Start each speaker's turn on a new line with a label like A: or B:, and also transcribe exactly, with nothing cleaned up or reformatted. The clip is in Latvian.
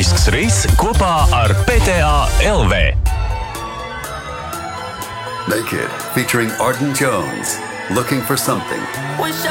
A: Maģisks rīts kopā ar P T A L V.
B: Naked, featuring Arden Jones. Looking for something.
C: Wish